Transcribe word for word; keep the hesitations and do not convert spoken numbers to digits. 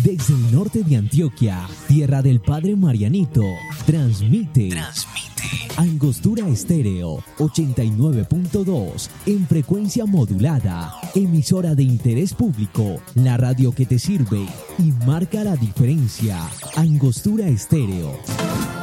Desde el norte de Antioquia, tierra del Padre Marianito, transmite, transmite Angostura Estéreo ochenta y nueve punto dos en frecuencia modulada, emisora de interés público, la radio que te sirve y marca la diferencia. Angostura Estéreo.